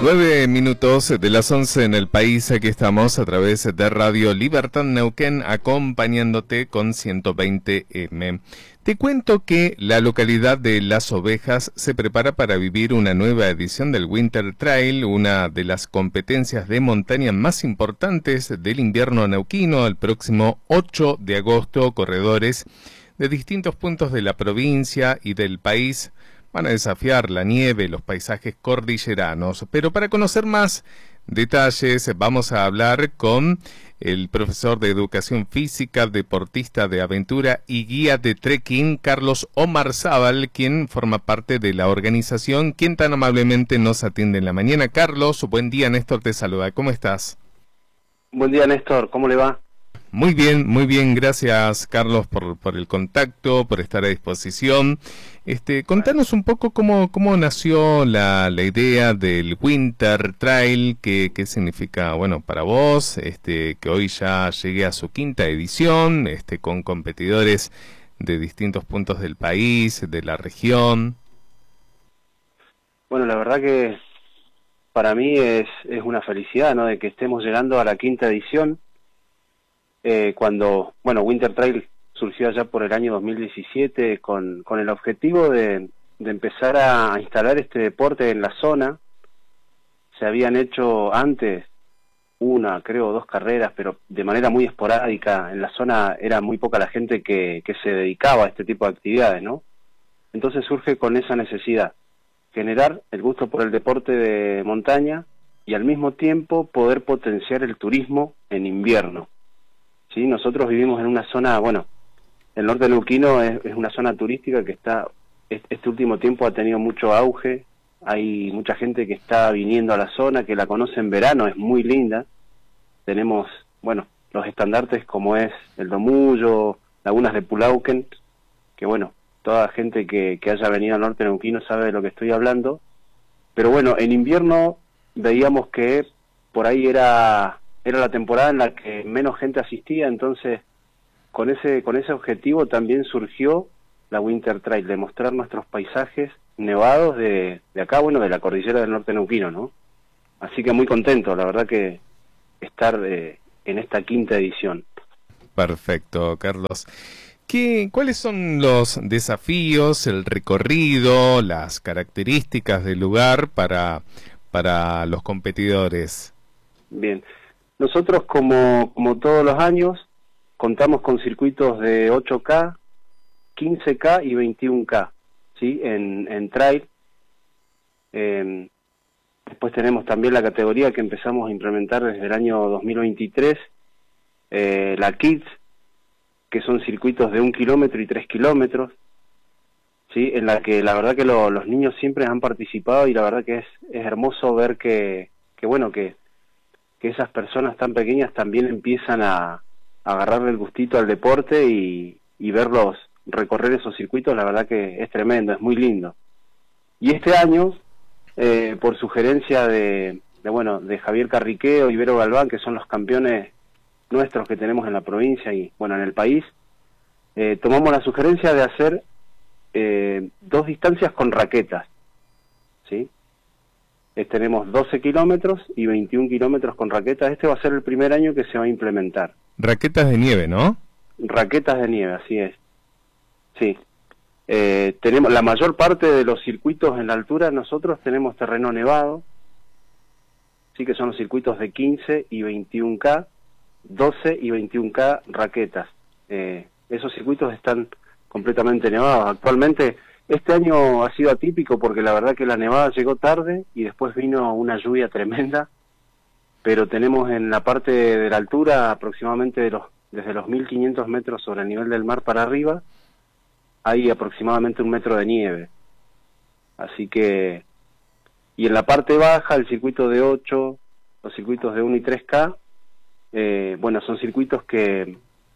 9 minutos de las 11 en el país. Aquí estamos a través de Radio Libertad Neuquén, acompañándote con 120M. Te cuento que la localidad de Las Ovejas se prepara para vivir una nueva edición del Winter Trail, una de las competencias de montaña más importantes del invierno neuquino. El próximo 8 de agosto, corredores de distintos puntos de la provincia y del país van a desafiar la nieve, los paisajes cordilleranos. Pero para conocer más detalles vamos a hablar con el profesor de Educación Física, deportista de aventura y guía de trekking, Carlos Omarzábal, quien forma parte de la organización, quien tan amablemente nos atiende en la mañana. Carlos, buen día, Néstor te saluda. ¿Cómo estás? Buen día, Néstor, ¿cómo le va? Muy bien, gracias Carlos por el contacto, por estar a disposición. Contanos un poco cómo nació la idea del Winter Trail, qué significa, bueno, para vos, que hoy ya llegue a su quinta edición, con competidores de distintos puntos del país, de la región. Bueno, la verdad que para mí es una felicidad, ¿no?, de que estemos llegando a la quinta edición. Cuando, bueno, Winter Trail surgió allá por el año 2017 con el objetivo de empezar a instalar este deporte en la zona. Se habían hecho antes dos carreras, pero de manera muy esporádica. En la zona era muy poca la gente que se dedicaba a este tipo de actividades, ¿no? Entonces surge con esa necesidad, generar el gusto por el deporte de montaña y al mismo tiempo poder potenciar el turismo en invierno. Sí, nosotros vivimos en una zona, bueno, el norte neuquino es una zona turística que este último tiempo ha tenido mucho auge. Hay mucha gente que está viniendo a la zona, que la conoce en verano, es muy linda. Tenemos, bueno, los estandartes como es el Domullo, lagunas de Pulauquen, que bueno, toda gente que haya venido al norte neuquino sabe de lo que estoy hablando. Pero bueno, en invierno veíamos que por ahí era la temporada en la que menos gente asistía. Entonces con ese objetivo también surgió la Winter Trail, de mostrar nuestros paisajes nevados de acá, bueno, de la cordillera del norte neuquino, ¿no? Así que muy contento, la verdad, que estar en esta quinta edición. Perfecto, Carlos. ¿Cuáles son los desafíos, el recorrido, las características del lugar para los competidores? Bien, nosotros como todos los años contamos con circuitos de 8K, 15K y 21K, ¿sí? En trail. Después tenemos también la categoría que empezamos a implementar desde el año 2023, la Kids, que son circuitos de 1 kilómetro y 3 kilómetros, ¿sí? En la que la verdad que los niños siempre han participado, y la verdad que es hermoso ver que esas personas tan pequeñas también empiezan a agarrarle el gustito al deporte y verlos recorrer esos circuitos. La verdad que es tremendo, es muy lindo. Y este año, por sugerencia de Javier Carriqueo y Vero Galván, que son los campeones nuestros que tenemos en la provincia y bueno, en el país, tomamos la sugerencia de hacer 2 distancias con raquetas, ¿sí? Tenemos 12 kilómetros y 21 kilómetros con raquetas. Este va a ser el primer año que se va a implementar. Raquetas de nieve, ¿no? Raquetas de nieve, así es. Sí. Tenemos la mayor parte de los circuitos en la altura. Nosotros tenemos terreno nevado, sí, que son los circuitos de 15 y 21K, 12 y 21K raquetas. Esos circuitos están completamente nevados. Actualmente, este año ha sido atípico porque la verdad que la nevada llegó tarde y después vino una lluvia tremenda, pero tenemos en la parte de la altura, aproximadamente desde los 1500 metros sobre el nivel del mar para arriba, hay aproximadamente 1 metro de nieve. Así que, y en la parte baja, el circuito de 8, los circuitos de 1 y 3K, bueno, son circuitos que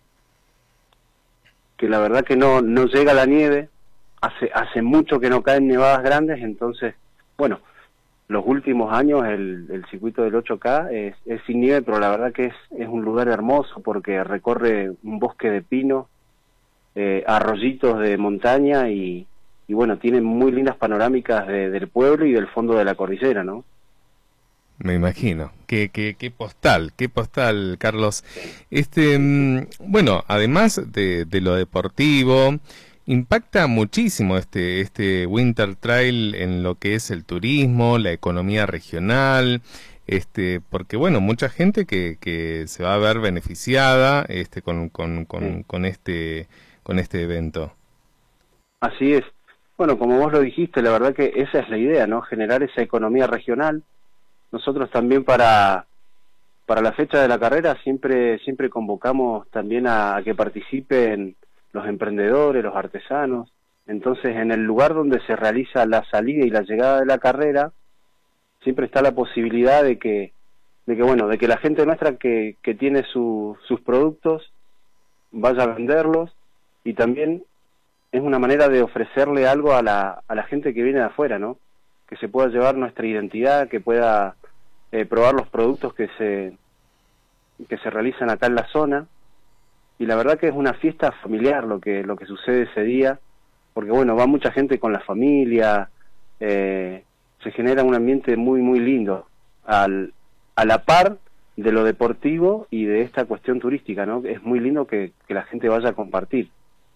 la verdad que no llega la nieve. Hace mucho que no caen nevadas grandes. Entonces, bueno, los últimos años el circuito del 8K es sin nieve, pero la verdad que es un lugar hermoso porque recorre un bosque de pino, arroyitos de montaña y bueno, tiene muy lindas panorámicas del pueblo y del fondo de la cordillera, ¿no? Me imagino. Qué postal, Carlos. Bueno, además de lo deportivo, impacta muchísimo este Winter Trail en lo que es el turismo, la economía regional, porque bueno, mucha gente que se va a ver beneficiada, Sí. con este evento. Así es. Bueno, como vos lo dijiste, la verdad que esa es la idea, ¿no? Generar esa economía regional. Nosotros también para la fecha de la carrera siempre convocamos también a que participen los emprendedores, los artesanos. Entonces, en el lugar donde se realiza la salida y la llegada de la carrera, siempre está la posibilidad de que la gente nuestra que tiene sus productos vaya a venderlos, y también es una manera de ofrecerle algo a la gente que viene de afuera, ¿no? Que se pueda llevar nuestra identidad, que pueda probar los productos que se realizan acá en la zona. Y la verdad que es una fiesta familiar lo que sucede ese día, porque bueno, va mucha gente con la familia, se genera un ambiente muy lindo, a la par de lo deportivo y de esta cuestión turística, ¿no? Es muy lindo que la gente vaya a compartir.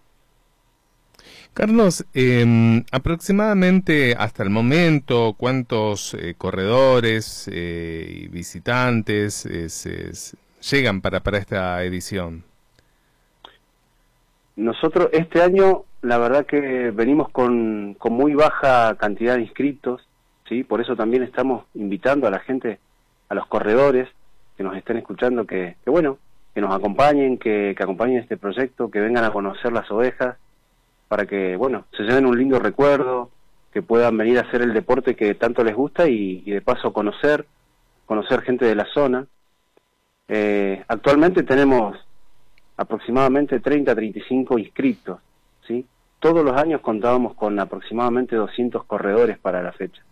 Carlos, aproximadamente hasta el momento, ¿cuántos corredores y visitantes llegan para esta edición? Nosotros este año, la verdad que venimos con muy baja cantidad de inscriptos, ¿sí? Por eso también estamos invitando a la gente, a los corredores que nos estén escuchando, que bueno, que nos acompañen, que acompañen este proyecto, que vengan a conocer las ovejas, para que, bueno, se lleven un lindo recuerdo, que puedan venir a hacer el deporte que tanto les gusta y de paso conocer gente de la zona. Actualmente tenemos aproximadamente 30-35 inscriptos, ¿sí? Todos los años contábamos con aproximadamente 200 corredores para la fecha.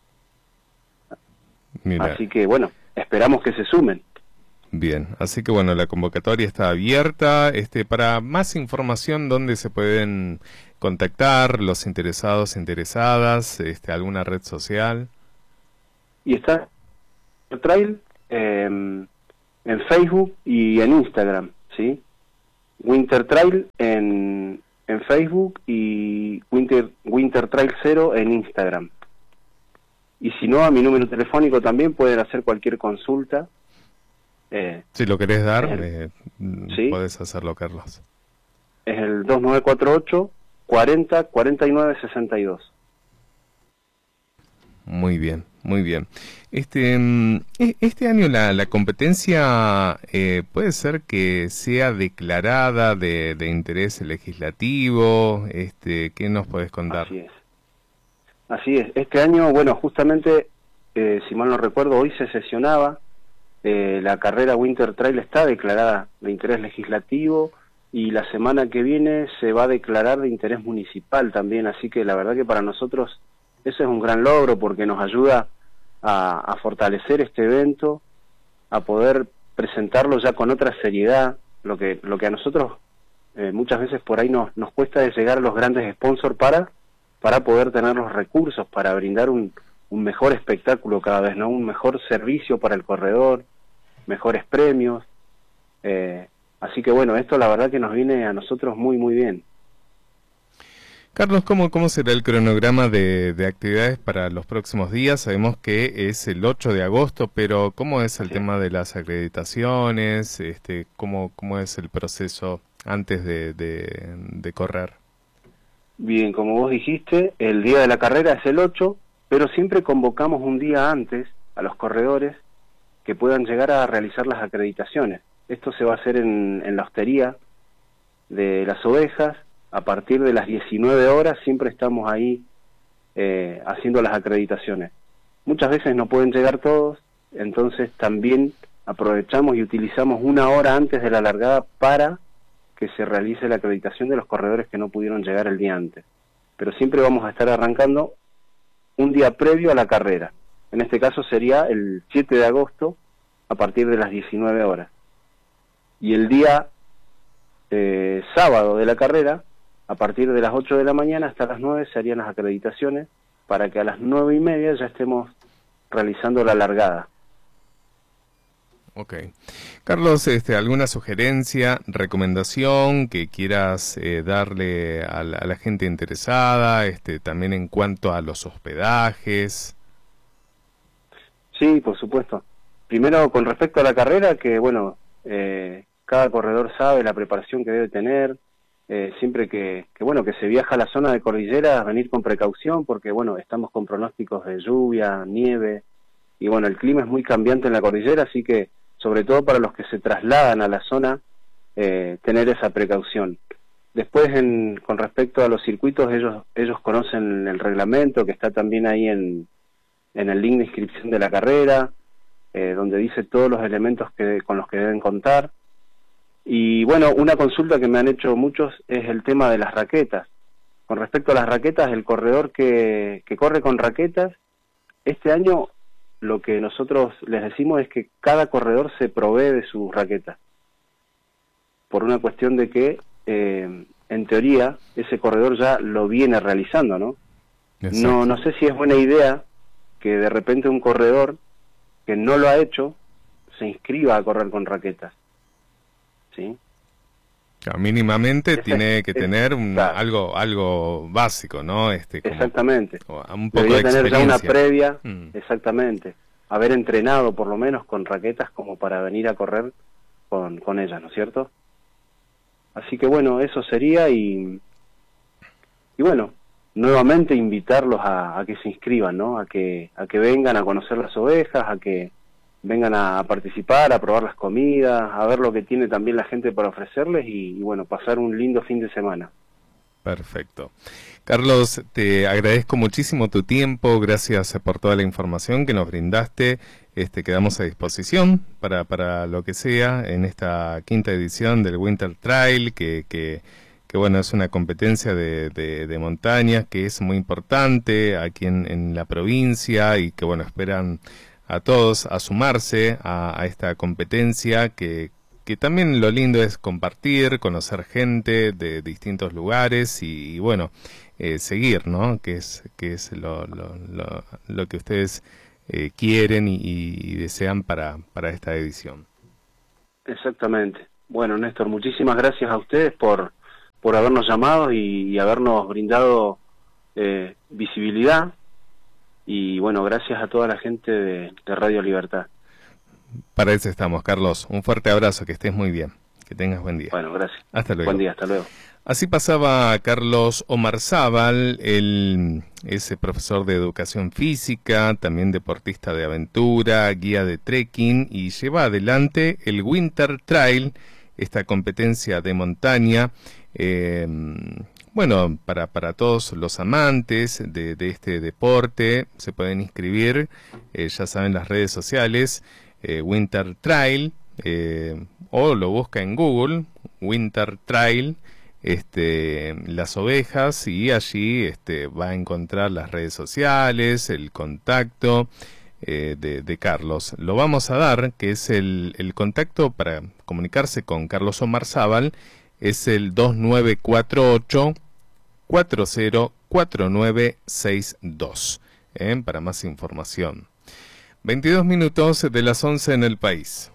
Mira. Así que, bueno, esperamos que se sumen. Bien, así que bueno, la convocatoria está abierta. Para más información, ¿dónde se pueden contactar los interesados, interesadas? ¿Alguna red social? Y está el trail en Facebook y en Instagram, ¿sí? Winter Trail en Facebook y Winter Trail 0 en Instagram. Y si no, a mi número telefónico también pueden hacer cualquier consulta. Si lo querés dar, ¿sí? Podés hacerlo, Carlos. Es el 2948 40 49 62. Muy bien, muy bien. Este año la competencia puede ser que sea declarada de interés legislativo. ¿Qué nos podés contar? Así es. Así es. Este año, bueno, justamente, si mal no recuerdo, hoy se sesionaba. La carrera Winter Trail está declarada de interés legislativo y la semana que viene se va a declarar de interés municipal también, así que la verdad que para nosotros eso es un gran logro porque nos ayuda a fortalecer este evento, a poder presentarlo ya con otra seriedad. Lo que a nosotros muchas veces por ahí nos cuesta es llegar a los grandes sponsors para poder tener los recursos, para brindar un mejor espectáculo cada vez, ¿no? Un mejor servicio para el corredor, mejores premios, así que bueno, esto la verdad que nos viene a nosotros muy bien. Carlos, ¿cómo será el cronograma de actividades para los próximos días? Sabemos que es el 8 de agosto, pero ¿cómo es el tema de las acreditaciones? ¿Cómo es el proceso antes de correr? Bien, como vos dijiste, el día de la carrera es el 8, pero siempre convocamos un día antes a los corredores que puedan llegar a realizar las acreditaciones. Esto se va a hacer en la hostería de las ovejas. A partir de las 19 horas siempre estamos ahí haciendo las acreditaciones. Muchas veces no pueden llegar todos, entonces también aprovechamos y utilizamos una hora antes de la largada para que se realice la acreditación de los corredores que no pudieron llegar el día antes. Pero siempre vamos a estar arrancando un día previo a la carrera. En este caso sería el 7 de agosto a partir de las 19 horas. Y el día sábado de la carrera, a partir de las 8 de la mañana hasta las 9 se harían las acreditaciones para que a las 9:30 ya estemos realizando la largada. Ok. Carlos, ¿alguna sugerencia, recomendación que quieras darle a la gente interesada, también en cuanto a los hospedajes? Sí, por supuesto. Primero, con respecto a la carrera, que bueno, cada corredor sabe la preparación que debe tener. Siempre bueno, que se viaja a la zona de cordillera, venir con precaución, porque bueno, estamos con pronósticos de lluvia, nieve, y bueno, el clima es muy cambiante en la cordillera, así que sobre todo para los que se trasladan a la zona, tener esa precaución. Después, con respecto a los circuitos, ellos conocen el reglamento, que está también ahí en el link de inscripción de la carrera, donde dice todos los elementos con los que deben contar. Y bueno, una consulta que me han hecho muchos es el tema de las raquetas. Con respecto a las raquetas, el corredor que corre con raquetas, este año lo que nosotros les decimos es que cada corredor se provee de sus raquetas, por una cuestión de que, en teoría, ese corredor ya lo viene realizando, ¿no? No sé si es buena idea que de repente un corredor que no lo ha hecho se inscriba a correr con raquetas, ¿sí? Claro, mínimamente tiene que tener claro, algo básico, ¿no? Exactamente. Un poco debería de tener ya una previa, exactamente. Haber entrenado por lo menos con raquetas como para venir a correr con ellas, ¿no es cierto? Así que bueno, eso sería, y bueno, nuevamente invitarlos a que se inscriban, ¿no? A que vengan a conocer las ovejas, a que vengan a participar, a probar las comidas, a ver lo que tiene también la gente para ofrecerles y bueno, pasar un lindo fin de semana. Perfecto. Carlos, te agradezco muchísimo tu tiempo, gracias por toda la información que nos brindaste. Quedamos a disposición para lo que sea en esta quinta edición del Winter Trail, que bueno, es una competencia de montañas que es muy importante aquí en la provincia y que bueno, esperan a todos a sumarse a esta competencia que también lo lindo es compartir, conocer gente de distintos lugares y bueno, seguir, ¿no? Que es lo que ustedes quieren y desean para esta edición. Exactamente. Bueno, Néstor, muchísimas gracias a ustedes por habernos llamado y habernos brindado visibilidad. Y bueno, gracias a toda la gente de Radio Libertad. Para eso estamos, Carlos. Un fuerte abrazo, que estés muy bien. Que tengas buen día. Bueno, gracias. Hasta luego. Buen día, hasta luego. Así pasaba Carlos Omarzábal, ese profesor de educación física, también deportista de aventura, guía de trekking, y lleva adelante el Winter Trail, esta competencia de montaña. Bueno, para todos los amantes de este deporte, se pueden inscribir, ya saben, las redes sociales, Winter Trail, o lo busca en Google, Winter Trail, las ovejas, y allí va a encontrar las redes sociales, el contacto de Carlos. Lo vamos a dar, que es el contacto para comunicarse con Carlos Omarzábal, es el 2948-404962, para más información. 22 minutos de las 11 en el país.